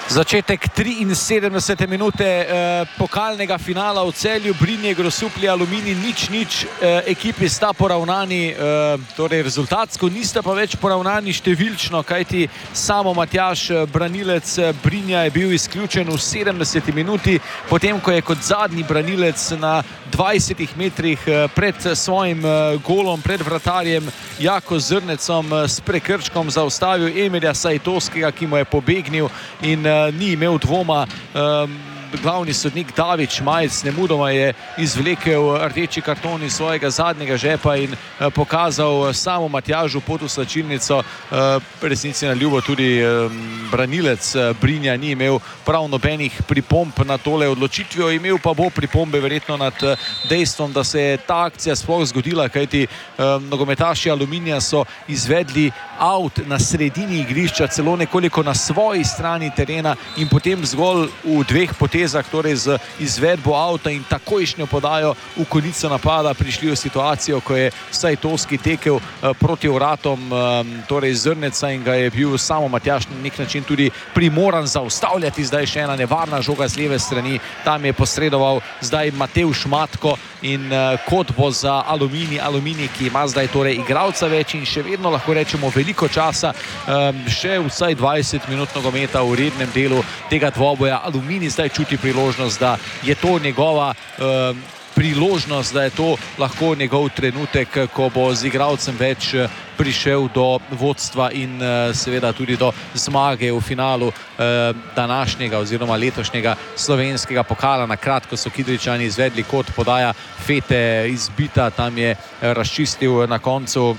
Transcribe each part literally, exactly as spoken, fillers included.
Začetek triinsedemdesete minute eh, pokalnega finala v Celju, Brinje, Grosuplje, Aluminij, nič, nič, eh, ekipi sta poravnani, eh, torej rezultatsko, nista pa več poravnani številčno, kajti samo Matjaž, branilec Brinja, je bil izključen v sedemdeseti minuti, potem ko je kot zadnji branilec na dvajsetih metrih eh, pred svojim eh, golom, pred vratarjem Jako Zrnecom eh, s prekrškom zaustavil Emirja Sajtovskega, ki mu je pobegnil in eh, ni imel dvoma. Um, glavni sodnik David Šmajc nemudoma je izvlekel rdeči karton iz svojega zadnjega žepa in uh, pokazal samo Matjažu pot v slačilnico. Uh, resnici na ljubo tudi um, branilec uh, Brinja ni imel prav nobenih pripomb na tole odločitvijo, imel pa bo pripombe verjetno nad uh, dejstvom, da se je ta akcija sploh zgodila, kajti um, nogometaši Aluminija so izvedli out na sredini igrišča, celo nekoliko na svoji strani terena in potem zgolj v dveh potezah, torej z izvedbo auta in takojšnjo podajo v konico napada, prišli v situacijo, ko je Sajtovski tekel uh, proti vratom um, torej Zrneca in ga je bil samo Matjaž na nek način tudi primoran zaustavljati. Zdaj še ena nevarna žoga z leve strani, tam je posredoval zdaj Matevž Matko in uh, kot bo za Aluminij, Aluminij, ki ima zdaj torej igralca več in še vedno lahko rečemo veliko časa, um, še vsaj dvajset minut nogometa v rednem delu tega dvoboja. Aluminij zdaj čuti priložnost, da je to njegova um, priložnost, da je to lahko njegov trenutek, ko bo z igralcem več prišel do vodstva in uh, seveda tudi do zmage v finalu uh, današnjega oziroma letošnjega slovenskega pokala. Na kratko so Kidričani izvedli kot podaja Fete izbita, tam je razčistil na koncu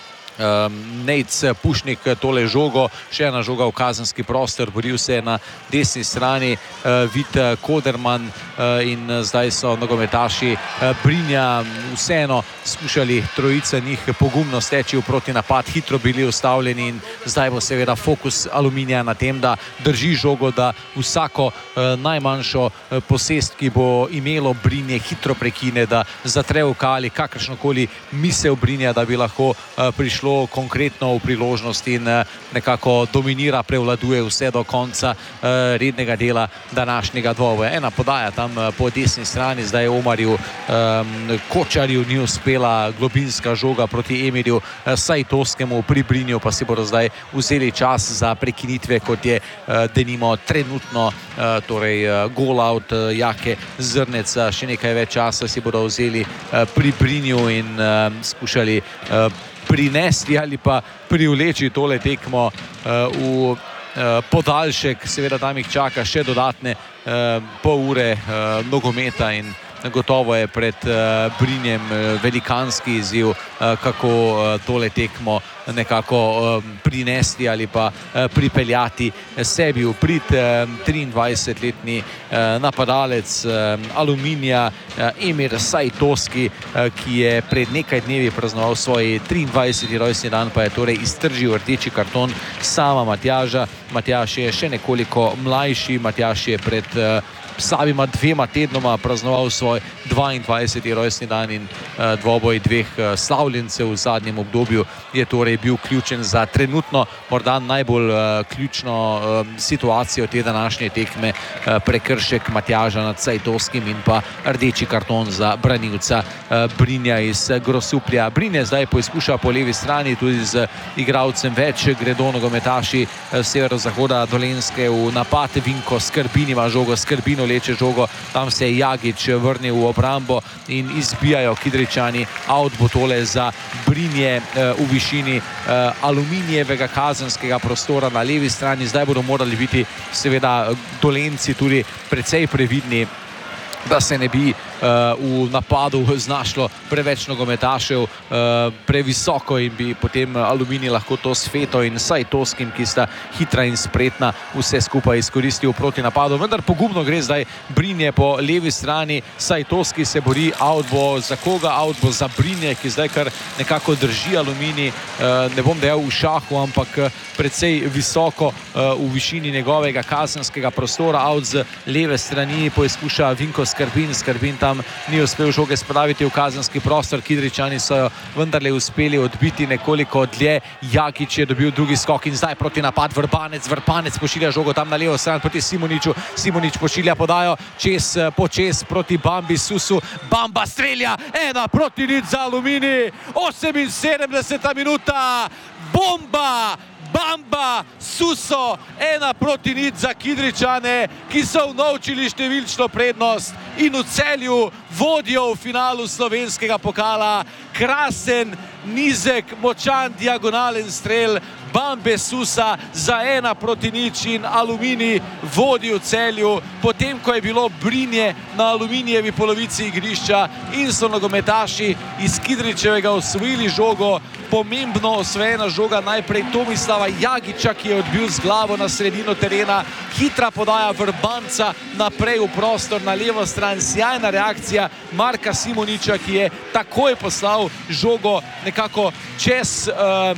Um, Nejc Pušnik tole žogo, še ena žoga v kazenski prostor, boril se na desni strani uh, Vit Koderman uh, in zdaj so nogometaši uh, Brinja vseeno skušali trojica njih pogumno steči v protinapad, hitro bili ustavljeni in zdaj bo seveda fokus Aluminija na tem, da drži žogo, da vsako uh, najmanjšo uh, posest, ki bo imelo Brinje, hitro prekine, da zatre v kali kakršnokoli misel Brinja, da bi lahko uh, prišlo konkretno v priložnost in nekako dominira, prevladuje vse do konca uh, rednega dela današnjega dvoboja. Ena podaja tam uh, po desni strani, zdaj Omarju um, Kočarju ni uspela globinska žoga proti Emirju uh, Sajtovskemu, pri Brinju pa si bodo zdaj vzeli čas za prekinitve, kot je uh, denimo trenutno uh, torej uh, gol out uh, Jake Zrneca. Še nekaj več časa si bodo vzeli uh, pri Brinju in uh, skušali uh, prinesti ali pa privleči tole tekmo uh, v uh, podaljšek. Seveda tam jih čaka še dodatne uh, pol ure uh, nogometa in gotovo je pred uh, Brinjem uh, velikanski izziv, uh, kako uh, tole tekmo nekako uh, prinesti ali pa uh, pripeljati sebi v prid. uh, triindvajsetletni uh, napadalec uh, Aluminija uh, Emir Sajtovski, uh, ki je pred nekaj dnevi praznoval svoj triindvajseti rojstni dan, pa je torej iztržil rdeči karton sama Matjaža. Matjaž je še nekoliko mlajši, Matjaž je pred uh, samima dvema tednoma praznoval svoj dvaindvajseti rojstni dan in uh, dvoboj dveh uh, slavljencev v zadnjem obdobju je torej bil ključen za trenutno morda najbolj uh, ključno uh, situacijo te današnje tekme, uh, prekršek Matjaža nad Sajtovskim in pa rdeči karton za branilca uh, Brinja iz Grosuplja. Brinje zdaj poizkuša po levi strani tudi z igralcem več, gredo nogometaši uh, severozahoda Dolenjske v napad. Vinko Skrbin ima žogo, Skrbin leče žogo, tam se je Jagič vrnil v obrambo in izbijajo Kidričani. Out bo tole za Brinje uh, v višini uh, Aluminijevega kazenskega prostora na levi strani. Zdaj bodo morali biti seveda Dolenjci tudi precej previdni, da se ne bi uh, v napadu znašlo preveč nogometašev uh, previsoko in bi potem Aluminij lahko to s Feto in Sajtovskim, ki sta hitra in spretna, vse skupaj izkoristil proti napadu. Vendar pogumno gre zdaj Brinje po levi strani. Sajtovski se bori, out bo za koga? Out bo za Brinje, ki zdaj kar nekako drži Aluminij, uh, ne bom dejal v šahu, ampak precej visoko uh, v višini njegovega kazenskega prostora. Out z leve strani poizkuša Vinko Skrbin, Skrbin tam tam ni uspel žoge spraviti v kazenski prostor. Kidričani so jo vendarle uspeli odbiti nekoliko dlje. Jakič je dobil drugi skok in zdaj proti napad Vrbanec. Vrbanec pošilja žogo tam na levo stran proti Simoniču. Simonič pošilja podajo čez, počez proti Bambi Susu. Bamba strelja, ena proti nič za Aluminij. oseminsedemdeseta minuta, bomba! Bamba Suso, ena proti nič za Kidričane, ki so unovčili številčno prednost in v Celju vodijo v finalu slovenskega pokala. Krasen, nizek, močan, diagonalen strel Bambe Susa za ena proti nič in Aluminij vodi v Celju, potem ko je bilo brinje na Aluminijevi polovici igrišča in so nogometaši iz Kidričevega osvojili žogo. Pomembno osvojena žoga najprej Tomislava Jagiča, ki je odbil z glavo na sredino terena. Hitra podaja Vrbanca naprej v prostor na levo stran. Sjajna reakcija Marka Simoniča, ki je takoj poslal žogo nekako čez uh,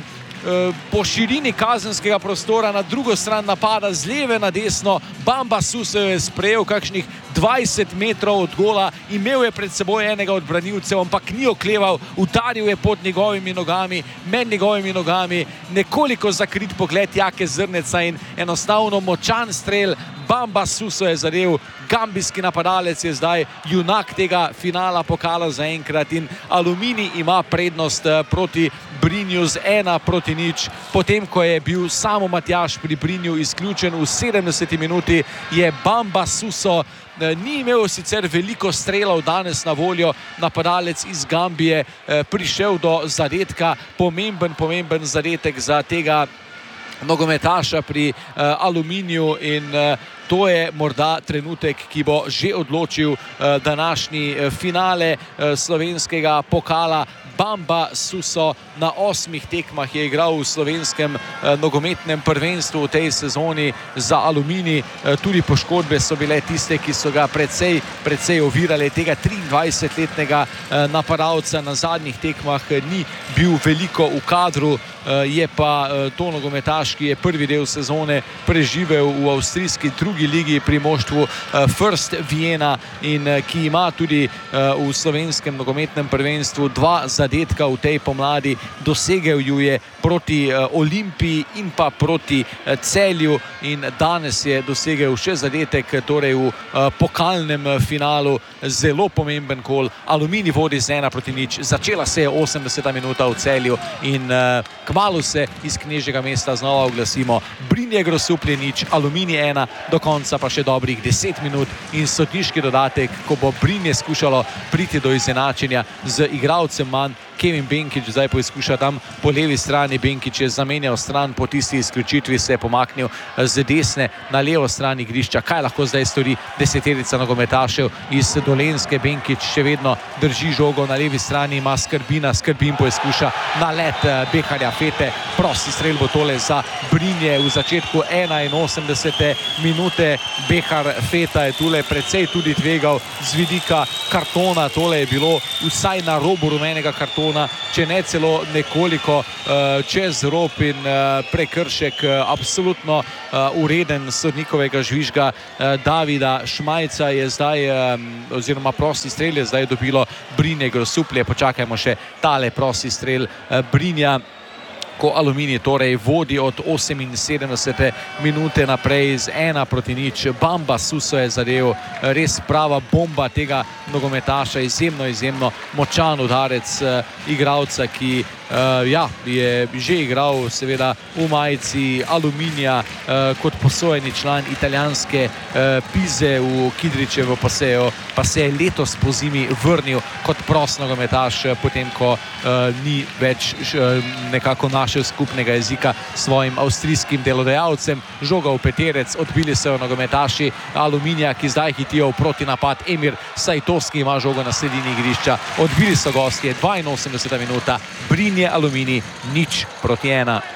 po širini kazenskega prostora na drugo stran napada, z leve na desno. Bamba Suso je sprejel kakšnih dvajset metrov od gola, imel je pred seboj enega od branilcev, ampak ni okleval, udaril je pod njegovimi nogami, med njegovimi nogami, nekoliko zakrit pogled Jake Zrneca in enostavno močan strel. Bamba Suso je zadel, gambijski napadalec je zdaj junak tega finala pokala zaenkrat in Aluminij ima prednost proti Brinju z ena proti nič. Potem, ko je bil samo Matjaž pri Brinju izključen v sedemdeseti minuti, je Bamba Suso, ni imel sicer veliko strelov danes na voljo, napadalec iz Gambije, prišel do zadetka, pomemben, pomemben zadetek za tega nogometaša pri uh, Aluminiju in uh, to je morda trenutek, ki bo že odločil uh, današnji uh, finale uh, slovenskega pokala. Bamba Suso na osmih tekmah je igral v slovenskem uh, nogometnem prvenstvu v tej sezoni za Aluminij. Uh, tudi poškodbe so bile tiste, ki so ga precej, precej ovirale. Tega triindvajsetletnega uh, napadalca na zadnjih tekmah uh, ni bil veliko v kadru, uh, je pa uh, to nogometaš, ki je prvi del sezone preživel v avstrijski drugi ligi pri moštvu First Vienna in ki ima tudi v slovenskem nogometnem prvenstvu dva zadetka v tej pomladi. Dosegel ju je proti Olimpiji in pa proti Celju in danes je dosegel še zadetek, torej v pokalnem finalu. Zelo pomemben gol. Aluminij vodi z ena proti nič. Začela se je osemdeseta minuta v Celju in kmalu se iz Knežjega mesta znova oglasimo. Brinje Grosuplje nič, Aluminij ena, do konca pa še dobrih deset minut in sodniški dodatek, ko bo Brinje skušalo priti do izenačenja z igralcem manj. Kevin Benkič zdaj poizkuša tam po levi strani. Benkič je zamenjal stran po tisti izključitvi, se je pomaknil z desne na levo stran igrišča. Kaj lahko zdaj stori deseterica nogometašev iz Dolenjske? Benkič še vedno drži žogo na levi strani, ima Skrbina. Skrbin poizkuša nalet Beharja Fete. Prosti strel bo tole za Brinje v začetku enainosemdesete minute. Behar Feta je tule precej tudi tvegal z vidika kartona. Tole je bilo vsaj na robu rumenega kartona, če ne celo nekoliko uh, čez rob in uh, prekršek uh, absolutno uh, ureden sodnikovega žvižga uh, Davida Šmajca je zdaj, um, oziroma prosti strel je zdaj dobilo Brinje Grosuplje. Počakajmo še tale prosti strel uh, Brinja, ko Aluminij torej vodi od oseminsedemdesete minute naprej z ena proti nič. Bamba Suso je zadev, res prava bomba tega nogometaša, izjemno, izjemno močan udarec uh, igralca, ki uh, ja, je že igral seveda v majici Aluminija uh, kot posojeni član italijanske uh, Pize v Kidričevo, pa se, jo, pa se je letos po zimi vrnil kot prost nogometaš, potem ko uh, ni več uh, nekako našel skupnega jezika s svojim avstrijskim delodajalcem. Žoga v peterec, odbili so jo nogometaši Aluminija, ki zdaj hitijo v protinapad. Emir Sajtovski ima žogo na sredini igrišča. Odbili so gostje, dvainosemdeseta minuta, Brinje Aluminij nič proti ena.